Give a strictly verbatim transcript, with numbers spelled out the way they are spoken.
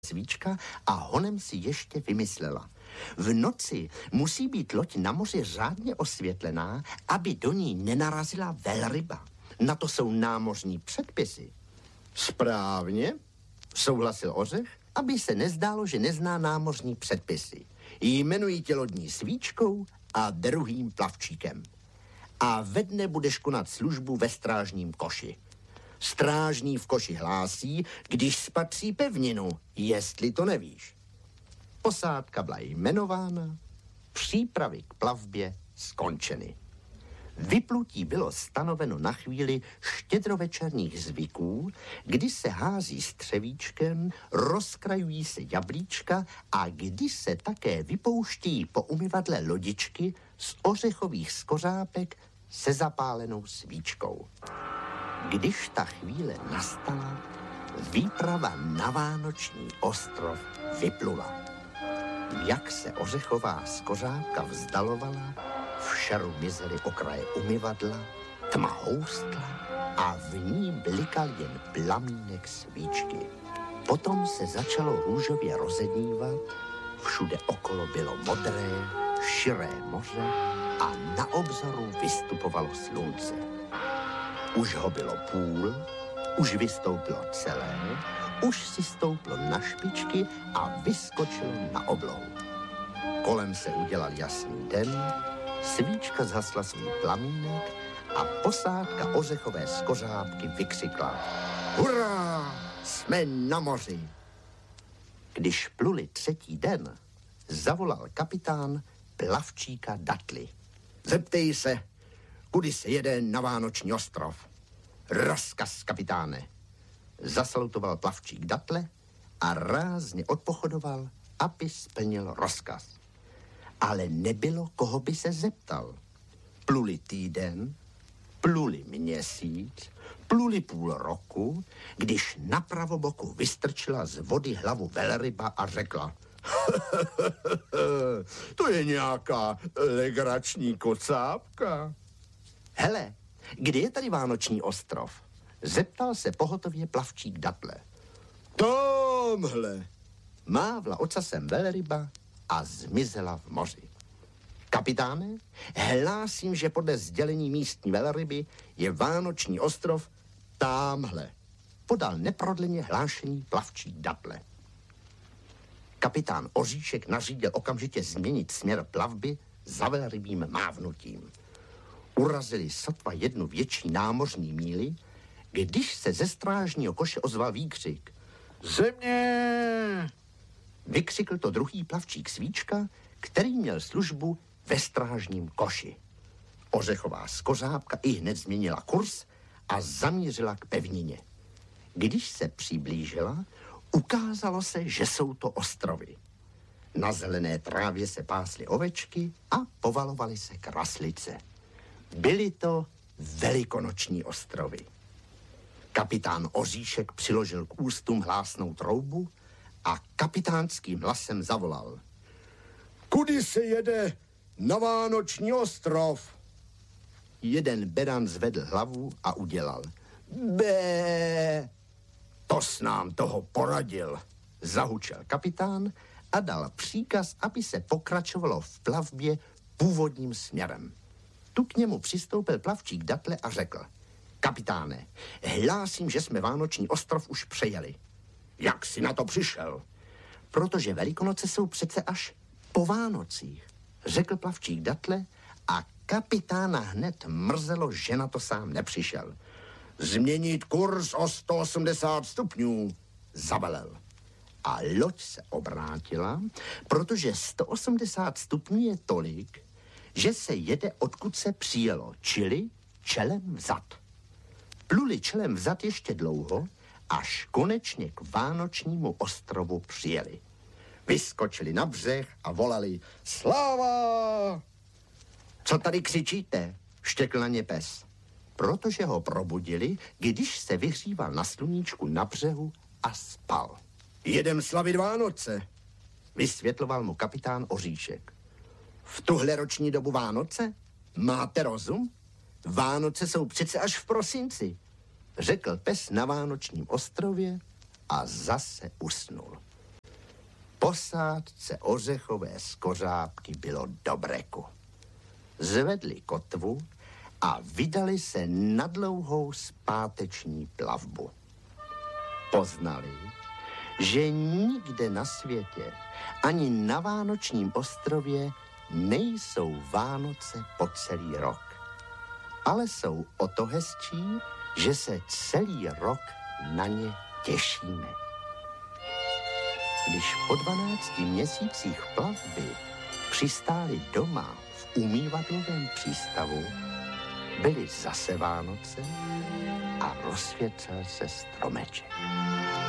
svíčka a honem si ještě vymyslela. V noci musí být loď na moři řádně osvětlená, aby do ní nenarazila velryba. Na to jsou námořní předpisy. Správně, souhlasil Ořech, aby se nezdálo, že nezná námořní předpisy. Jmenují tě lodní svíčkou a druhým plavčíkem. A ve dne budeš konat službu ve strážním koši. Strážný v koši hlásí, když spatří pevninu, jestli to nevíš. Posádka byla jmenována, přípravy k plavbě skončeny. Vyplutí bylo stanoveno na chvíli štědrovečerních zvyků, kdy se hází střevíčkem, rozkrajují se jablíčka a kdy se také vypouští po umyvadle lodičky z ořechových skořápek se zapálenou svíčkou. Když ta chvíle nastala, výprava na Vánoční ostrov vyplula. Jak se ořechová skořápka vzdalovala, v šaru mizely okraje umyvadla, tma houstla a v ní blikal jen plamínek svíčky. Potom se začalo růžově rozednívat, všude okolo bylo modré, širé moře a na obzoru vystupovalo slunce. Už ho bylo půl, už vystoupilo celé, už si stouplo na špičky a vyskočilo na oblohu. Kolem se udělal jasný den, svíčka zhasla svůj plamínek a posádka ořechové skořápky vykřikla: Hurá, jsme na moři! Když pluli třetí den, zavolal kapitán plavčíka Datly. Zeptej se, kudy se jede na Vánoční ostrov. Rozkaz, kapitáne. Zasalutoval plavčík Datle a rázně odpochodoval, aby splnil rozkaz. Ale nebylo, koho by se zeptal. Pluli týden, pluli měsíc, pluli půl roku, když na pravoboku vystrčila z vody hlavu velryba a řekla: to je nějaká legrační kocápka. Hele, kdy je tady Vánoční ostrov? Zeptal se pohotově plavčík Datle. Tomhle. Mávla ocasem velryba a zmizela v moři. Kapitáne, hlásím, že podle sdělení místní velryby je Vánoční ostrov támhle. Podal neprodleně hlášení plavčík Datle. Kapitán Oříšek nařídil okamžitě změnit směr plavby za velrybým mávnutím. Urazili sotva jednu větší námořní míli, když se ze strážního koše ozval výkřik. Země! Vykřikl to druhý plavčík Svíčka, který měl službu ve strážním koši. Ořechová skořápka i hned změnila kurz a zamířila k pevnině. Když se přiblížila, ukázalo se, že jsou to ostrovy. Na zelené trávě se pásly ovečky a povalovaly se kraslice. Byly to velikonoční ostrovy. Kapitán Oříšek přiložil k ústům hlásnou troubu a kapitánským hlasem zavolal. Kudy se jede na Vánoční ostrov? Jeden beran zvedl hlavu a udělal. Bé! To s nám toho poradil, zahučel kapitán a dal příkaz, aby se pokračovalo v plavbě původním směrem. Tu k němu přistoupil plavčík Datle a řekl. Kapitáne, hlásím, že jsme Vánoční ostrov už přejeli. Jak jsi na to přišel? Protože Velikonoce jsou přece až po Vánocích, řekl plavčík Datle a kapitána hned mrzelo, že na to sám nepřišel. Změnit kurz o sto osmdesát stupňů, zavelel. A loď se obrátila, protože sto osmdesát stupňů je tolik, že se jede, odkud se přijelo, čili čelem vzad. Pluli čelem vzad ještě dlouho, až konečně k Vánočnímu ostrovu přijeli. Vyskočili na břeh a volali Sláva! Co tady křičíte? Štěkl na ně pes. Protože ho probudili, když se vyhříval na sluníčku na břehu a spal. Jedem slavit Vánoce, vysvětloval mu kapitán Oříšek. V tuhle roční dobu Vánoce? Máte rozum? Vánoce jsou přece až v prosinci, řekl pes na Vánočním ostrově a zase usnul. posádce ořechové skořápky bylo do breku. Zvedli kotvu a vydali se na dlouhou zpáteční plavbu. Poznali, že nikde na světě, ani na Vánočním ostrově, nejsou Vánoce po celý rok. Ale jsou o to hezčí, že se celý rok na ně těšíme. Když po dvanácti měsících plavby přistáli doma v umývadlovém přístavu, byly zase Vánoce a rozsvěcel se stromeček.